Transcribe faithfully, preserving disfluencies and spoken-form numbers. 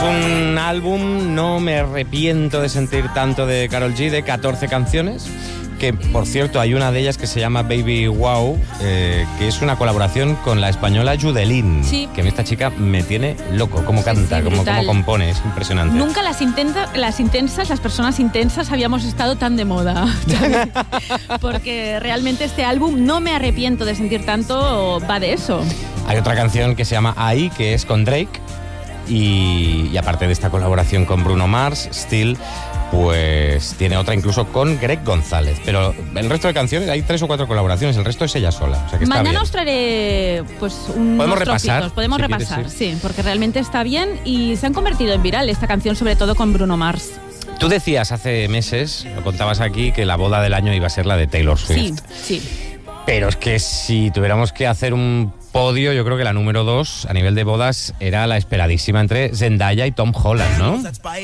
Un álbum, no me arrepiento de sentir tanto, de Karol G, de catorce canciones, que por cierto hay una de ellas que se llama Baby Wow, eh, que es una colaboración con la española Yudelín, sí. que esta chica me tiene loco, cómo canta, sí, sí, cómo, cómo compone, es impresionante. Nunca las, intenta, las intensas, las personas intensas habíamos estado tan de moda, porque realmente este álbum, no me arrepiento de sentir tanto, va de eso. Hay otra canción que se llama Ahí, que es con Drake, y, y aparte de esta colaboración con Bruno Mars, Still, pues tiene otra incluso con Greg González. Pero el resto de canciones, hay tres o cuatro colaboraciones, el resto es ella sola. O sea que está Mañana bien. os traeré pues unos ¿Podemos repasar? trocitos. Podemos si repasar, quieres, sí. sí, porque realmente está bien y se han convertido en viral esta canción, sobre todo con Bruno Mars. Tú decías hace meses, lo contabas aquí, que la boda del año iba a ser la de Taylor Swift. Sí, sí. Pero es que si tuviéramos que hacer un podio, yo creo que la número dos a nivel de bodas era la esperadísima entre Zendaya y Tom Holland, ¿no?